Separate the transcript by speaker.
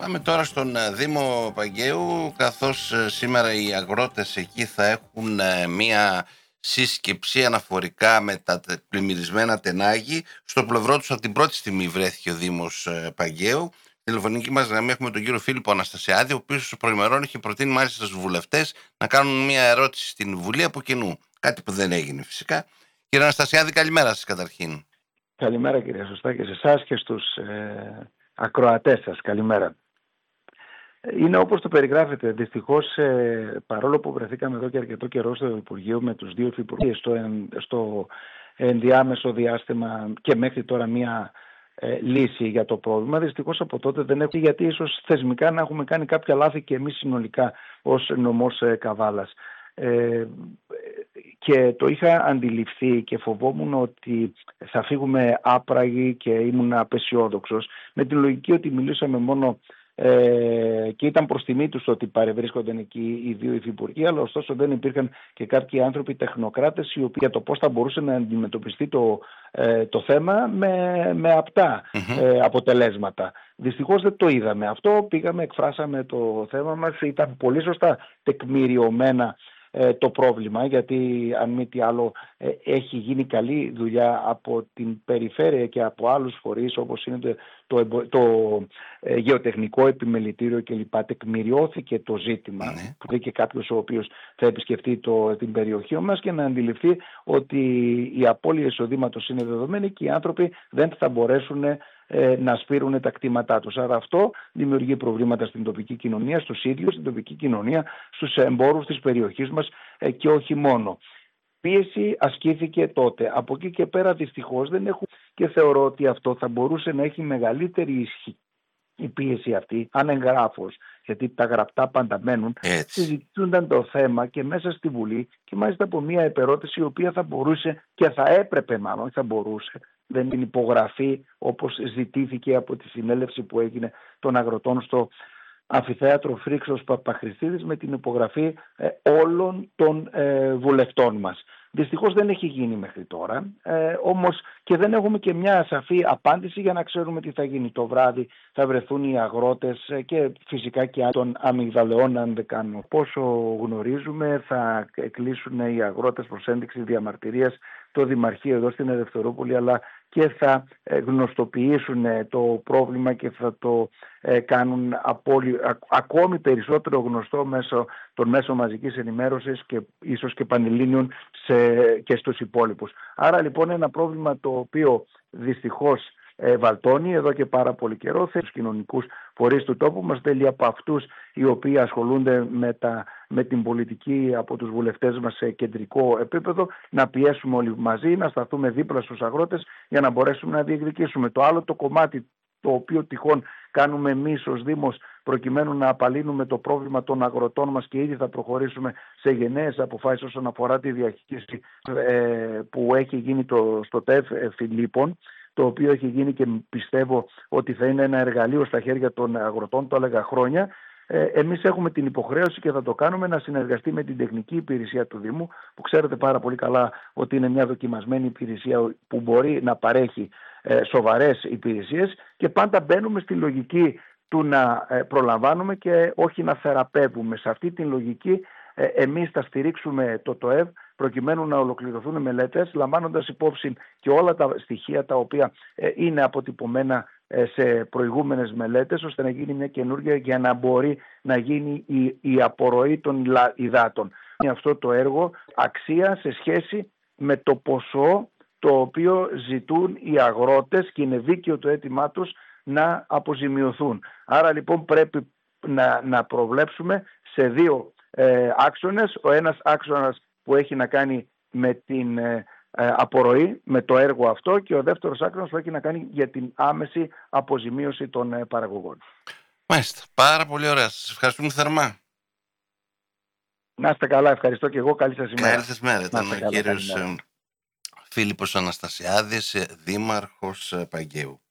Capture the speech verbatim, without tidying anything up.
Speaker 1: Πάμε τώρα στον Δήμο Παγκαίου, καθώς σήμερα οι αγρότες εκεί θα έχουν μία σύσκεψη αναφορικά με τα πλημμυρισμένα τενάγη. Στο πλευρό τους από την πρώτη στιγμή βρέθηκε ο Δήμος Παγκαίου. Τηλεφωνική μας γραμμή έχουμε τον κύριο Φίλιππο Αναστασιάδη, ο οποίος προημερών είχε προτείνει μάλιστα στους βουλευτές να κάνουν μία ερώτηση στην Βουλή από κοινού. Κάτι που δεν έγινε φυσικά. Κύριε Αναστασιάδη, καλημέρα σας καταρχήν.
Speaker 2: Καλημέρα κύριε Σωστά και σε εσάς και στους ε, ακροατές σας. Καλημέρα. Είναι όπως το περιγράφετε. Δυστυχώς, ε, παρόλο που βρεθήκαμε εδώ και αρκετό καιρό στο Υπουργείο με τους δύο υφυπουργούς στο, εν, στο ενδιάμεσο διάστημα και μέχρι τώρα μία ε, λύση για το πρόβλημα, δυστυχώς από τότε δεν έχουμε, γιατί ίσως θεσμικά να έχουμε κάνει κάποια λάθη και εμείς συνολικά ως νομός ε, Καβάλας. Ε, και το είχα αντιληφθεί και φοβόμουν ότι θα φύγουμε άπραγοι και ήμουν απεσιόδοξος με την λογική ότι μιλήσαμε μόνο ε, και ήταν προς τιμή τους ότι παρευρίσκονταν εκεί οι δύο υφυπουργοί, αλλά ωστόσο δεν υπήρχαν και κάποιοι άνθρωποι τεχνοκράτες οι οποίοι για το πώς θα μπορούσε να αντιμετωπιστεί το, ε, το θέμα με, με απτά ε, αποτελέσματα. Δυστυχώς δεν το είδαμε αυτό, πήγαμε, εκφράσαμε το θέμα μας, ήταν πολύ σωστά τεκμηριωμένα το πρόβλημα, γιατί αν μη τι άλλο έχει γίνει καλή δουλειά από την περιφέρεια και από άλλους φορείς όπως είναι το, το, το γεωτεχνικό επιμελητήριο κλπ. Τεκμηριώθηκε το ζήτημα, ναι. Που και κάποιος ο οποίος θα επισκεφτεί το, την περιοχή μας και να αντιληφθεί ότι η απώλεια εισοδήματος είναι δεδομένη και οι άνθρωποι δεν θα μπορέσουν να σπείρουν τα κτήματά τους. Άρα αυτό δημιουργεί προβλήματα στην τοπική κοινωνία, στους ίδιους, στην τοπική κοινωνία, στους εμπόρους της περιοχής μας και όχι μόνο. Πίεση ασκήθηκε τότε. Από εκεί και πέρα δυστυχώς δεν έχουν και θεωρώ ότι αυτό θα μπορούσε να έχει μεγαλύτερη ισχύ. Η πίεση αυτή, αν εγγράφος, γιατί τα γραπτά πάντα μένουν, συζητούνταν το θέμα και μέσα στη Βουλή και μάλιστα από μια επερώτηση η οποία θα μπορούσε και θα έπρεπε μάλλον, θα μπορούσε, δεν είναι υπογραφή όπως ζητήθηκε από τη συνέλευση που έγινε των αγροτών στο Αμφιθέατρο Φρίξος Παπαχριστίδης με την υπογραφή ε, όλων των ε, βουλευτών μας. Δυστυχώς δεν έχει γίνει μέχρι τώρα, ε, όμως και δεν έχουμε και μια σαφή απάντηση για να ξέρουμε τι θα γίνει. Το βράδυ θα βρεθούν οι αγρότες ε, και φυσικά και των αμυγδαλαιών αν δεν κάνουν. Πόσο γνωρίζουμε θα κλείσουν οι αγρότες προς ένδειξη διαμαρτυρίας το Δημαρχείο εδώ στην Ελευθερούπολη, αλλά και θα γνωστοποιήσουν το πρόβλημα και θα το κάνουν απόλυ... ακόμη περισσότερο γνωστό μέσω των μέσων μαζικής ενημέρωσης και ίσως και πανελλήνιων σε... και στους υπόλοιπους. Άρα λοιπόν ένα πρόβλημα το οποίο δυστυχώς ε, βαλτώνει εδώ και πάρα πολύ καιρό, θέλει τους κοινωνικούς φορείς του τόπου μας, θέλει από αυτούς οι οποίοι ασχολούνται με, τα, με την πολιτική από τους βουλευτές μας σε κεντρικό επίπεδο, να πιέσουμε όλοι μαζί, να σταθούμε δίπλα στους αγρότες για να μπορέσουμε να διεκδικήσουμε. Το άλλο το κομμάτι το οποίο τυχόν κάνουμε εμείς ως Δήμος προκειμένου να απαλύνουμε το πρόβλημα των αγροτών μας και ήδη θα προχωρήσουμε σε γενναίες αποφάσεις όσον αφορά τη διαχείριση ε, που έχει γίνει το, στο ΤΕΦ ε, Φιλίππων, το οποίο έχει γίνει και πιστεύω ότι θα είναι ένα εργαλείο στα χέρια των αγροτών, το έλεγα χρόνια. Ε, εμείς έχουμε την υποχρέωση και θα το κάνουμε να συνεργαστεί με την τεχνική υπηρεσία του Δήμου, που ξέρετε πάρα πολύ καλά ότι είναι μια δοκιμασμένη υπηρεσία που μπορεί να παρέχει ε, σοβαρές υπηρεσίες και πάντα μπαίνουμε στη λογική του να ε, προλαμβάνουμε και όχι να θεραπεύουμε. Σε αυτή τη λογική ε, εμείς θα στηρίξουμε το ΤΟΕΒ προκειμένου να ολοκληρωθούν μελέτες, λαμβάνοντας υπόψη και όλα τα στοιχεία τα οποία ε, είναι αποτυπωμένα ε, σε προηγούμενες μελέτες, ώστε να γίνει μια καινούργια για να μπορεί να γίνει η, η απορροή των υδάτων. Είναι αυτό το έργο αξία σε σχέση με το ποσό το οποίο ζητούν οι αγρότες και είναι δίκαιο το αίτημά τους να αποζημιωθούν. Άρα λοιπόν πρέπει να, να προβλέψουμε σε δύο ε, άξονες. Ο ένας άξονας που έχει να κάνει με την ε, απορροή, με το έργο αυτό, και ο δεύτερος άξονας που έχει να κάνει για την άμεση αποζημίωση των ε, παραγωγών.
Speaker 1: Μάλιστα. Πάρα πολύ ωραία. Σας ευχαριστούμε θερμά.
Speaker 2: Να είστε καλά. Ευχαριστώ και εγώ. Καλή σας ημέρα.
Speaker 1: Καλή σας μέρα. Ήταν ο κύριος Φίλιππος Αναστασιάδης, δήμαρχος Παγκαίου.